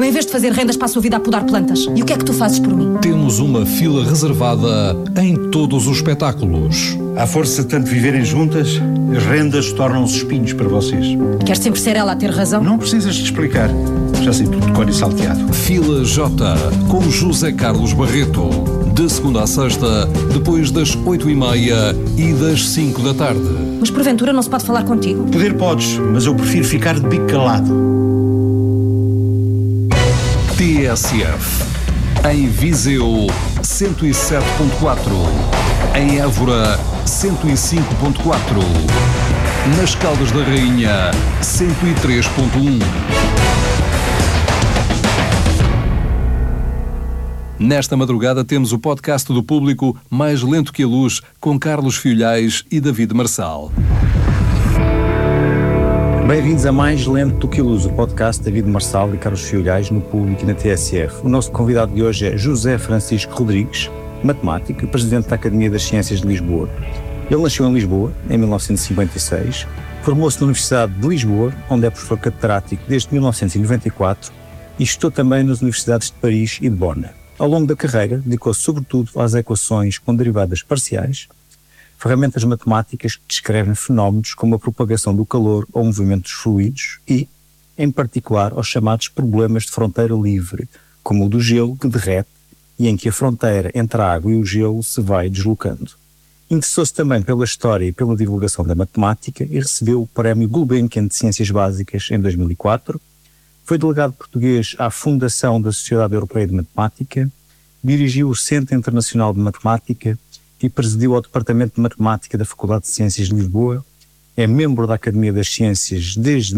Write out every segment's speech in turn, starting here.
Eu, em vez de fazer rendas, passo a vida a podar plantas. E o que é que tu fazes por mim? Temos uma fila reservada em todos os espetáculos. À força de tanto viverem juntas, as rendas tornam-se espinhos para vocês. Quer sempre ser ela a ter razão? Não precisas de explicar. Já sei tudo de cor e salteado. Fila J, com José Carlos Barreto. De segunda a sexta, depois das 8h30 e das 5 da tarde. Mas porventura não se pode falar contigo? Poder podes, mas eu prefiro ficar de bico calado. TSF. Em Viseu, 107.4. Em Évora, 105.4. Nas Caldas da Rainha, 103.1. Nesta madrugada temos o podcast do público Mais Lento que a Luz, com Carlos Fiolhais e David Marçal. Bem-vindos a Mais Lento do que a Luz, o podcast de David Marçal e Carlos Fiolhais no Público e na TSF. O nosso convidado de hoje é José Francisco Rodrigues, matemático e presidente da Academia das Ciências de Lisboa. Ele nasceu em Lisboa, em 1956, formou-se na Universidade de Lisboa, onde é professor catedrático desde 1994 e estudou também nas Universidades de Paris e de Berna. Ao longo da carreira, dedicou-se sobretudo às equações com derivadas parciais, ferramentas matemáticas que descrevem fenómenos como a propagação do calor ou o movimento dos fluidos e, em particular, aos chamados problemas de fronteira livre, como o do gelo que derrete e em que a fronteira entre a água e o gelo se vai deslocando. Interessou-se também pela história e pela divulgação da matemática e recebeu o Prémio Gulbenkian de Ciências Básicas em 2004, foi delegado português à Fundação da Sociedade Europeia de Matemática, dirigiu o Centro Internacional de Matemática e presidiu ao Departamento de Matemática da Faculdade de Ciências de Lisboa, é membro da Academia das Ciências desde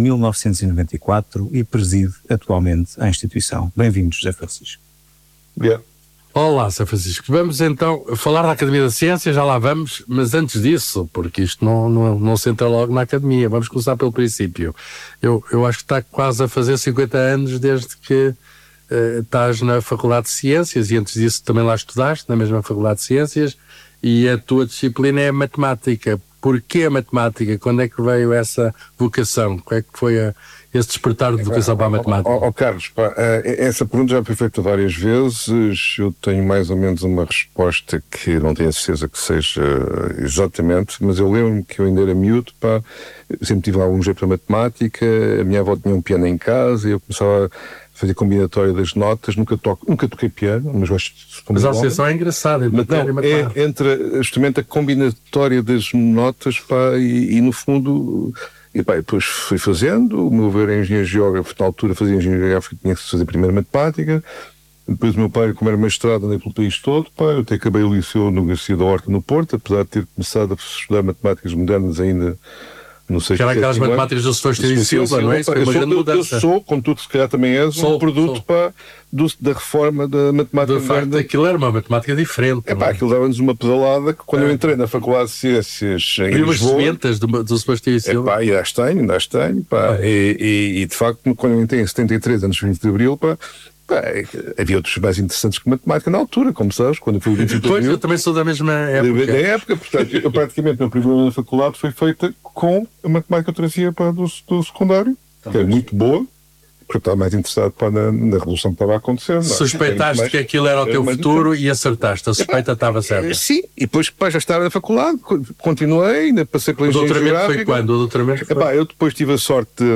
1994 e preside atualmente a instituição. Bem-vindo, José Francisco. Yeah. Olá, Sr. Francisco. Vamos então falar da Academia da Ciência, já lá vamos, mas antes disso, porque isto não se entra logo na Academia, vamos começar pelo princípio. Eu acho que está quase a fazer 50 anos desde que estás na Faculdade de Ciências e antes disso também lá estudaste, na mesma Faculdade de Ciências, e a tua disciplina é a matemática. Porquê a matemática? Quando é que veio essa vocação? Qual é que foi esse despertar de vocação para a matemática? Carlos, essa pergunta já foi feita várias vezes. Eu tenho mais ou menos uma resposta que não tenho a certeza que seja exatamente, mas eu lembro-me que eu ainda era miúdo, sempre tive algum jeito para matemática. A minha avó tinha um piano em casa e eu começava a fazer combinatória das notas. Nunca toquei piano, mas gosto de... Mas a associação é engraçada. É entre justamente a combinatória das notas, e no fundo... E depois fui fazendo. O meu avô era engenheiro geógrafo, na altura fazia engenharia geográfica, tinha que fazer primeiro matemática. Depois o meu pai, como era mestrado, andei pelo país todo. Eu até acabei o liceu no Garcia da Horta, no Porto, apesar de ter começado a estudar matemáticas modernas ainda, não sei... Que eram aquelas matemáticas do Sebastião Silva, não é? Isso foi uma grande mudança. Eu sou, como tu se calhar também és, um produto da reforma da matemática moderna. De facto, aquilo era uma matemática diferente. Aquilo dava-nos uma pedalada que quando eu entrei na Faculdade de Ciências em Lisboa... E umas sementes do Sebastião Silva. Ainda as tenho. E de facto, quando eu entrei em 73, antes do 20 de Abril, havia outros mais interessantes que matemática na altura, como sabes, quando eu fui o 25 de Abril. Pois, eu também sou da mesma época. Da época, portanto, eu praticamente, meu primeiro ano na faculdade foi feita com a matemática que eu trazia do secundário, que é muito boa, porque eu estava mais interessado na revolução que estava a acontecer. Suspeitaste que aquilo era o teu futuro e acertaste, a suspeita estava certa. Sim, e depois já estava na faculdade, continuei, ainda passei pela engenharia geográfica. Foi quando? O doutoramento foi? Eu depois tive a sorte